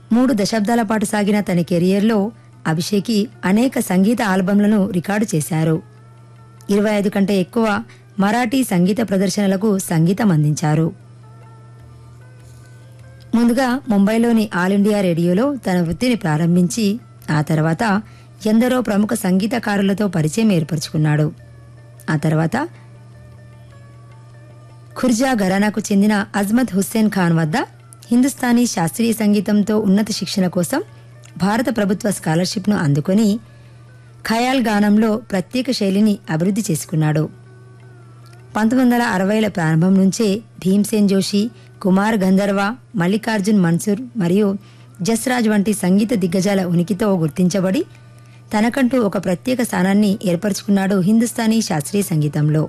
3 దశాబ్దాల పాటు సాగిన తన కెరియర్లో అభిషేకి అనేక సంగీత ఆల్బమ్లను రికార్డు చేశారు. 25 కంటే ఎక్కువ మరాఠీ సంగీత ప్రదర్శనలకు సంగీతం అందించారు. ముందుగా ముంబైలోని ఆల్ ఇండియా రేడియోలో తన వృత్తిని ప్రారంభించి ఆ తర్వాత ఎందరో ప్రముఖ సంగీతకారులతో పరిచయం ఏర్పరచుకున్నాడు. ఆ తర్వాత ఖుర్జా ఘరానాకు చెందిన అజ్మత్ హుస్సేన్ ఖాన్ వద్ద హిందుస్థానీ శాస్త్రీయ సంగీతంతో ఉన్నత శిక్షణ కోసం భారత ప్రభుత్వ స్కాలర్షిప్ను అందుకొని ఖయాల్ గానంలో ప్రత్యేక శైలిని అభివృద్ధి చేసుకున్నాడు. 1960ల ప్రారంభం నుంచే భీమ్సేన్ జోషి, కుమార్ గంధర్వ, మల్లికార్జున్ మన్సూర్ మరియు జస్రాజ్ వంటి సంగీత దిగ్గజాల ఉనికితో గుర్తించబడి తనకంటూ ఒక ప్రత్యేక స్థానాన్ని ఏర్పరచుకున్నాడు హిందుస్థానీ శాస్త్రీయ సంగీతంలో.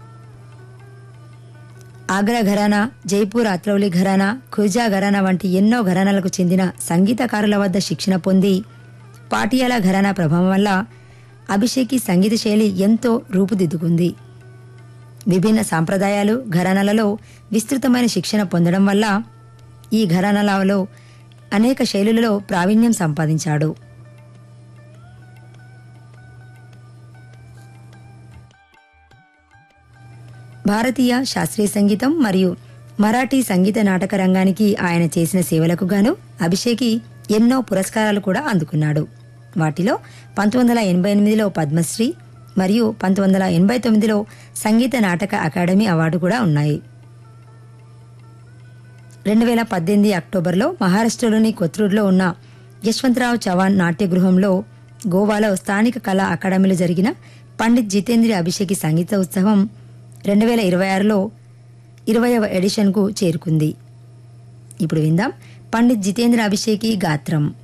ఆగ్రా ఘరానా, జైపూర్ అత్రౌలి ఘరానా, ఖుర్జా ఘరానా వంటి ఎన్నో ఘరానాలకు చెందిన సంగీతకారుల వద్ద శిక్షణ పొంది పాటియాలా ఘరానా ప్రభావం వల్ల అభిషేకి సంగీత శైలి ఎంతో రూపుదిద్దుకుంది. విభిన్న సాంప్రదాయాలు, ఘరానాలలో విస్తృతమైన శిక్షణ పొందడం వల్ల ఈ ఘరానాలలో అనేక శైలులలో ప్రావీణ్యం సంపాదించాడు. భారతీయ శాస్త్రీయ సంగీతం మరియు మరాఠీ సంగీత నాటక రంగానికి ఆయన చేసిన సేవలకు గాను అభిషేకి ఎన్నో పురస్కారాలు కూడా అందుకున్నాడు. వాటిలో 1988లో పద్మశ్రీ మరియు 1989లో సంగీత నాటక అకాడమీ అవార్డు కూడా ఉన్నాయి. 2018 అక్టోబర్లో మహారాష్ట్రలోని కొత్రూరులో ఉన్న యశ్వంతరావు చవాన్ నాట్యగృహంలో గోవాలో స్థానిక కళా అకాడమీలో జరిగిన పండిత్ జితేంద్ర అభిషేకి సంగీత ఉత్సవం 2026లో 20వ ఎడిషన్కు చేరుకుంది. ఇప్పుడు విందాం పండిత్ జితేంద్ర అభిషేకి గాత్రం.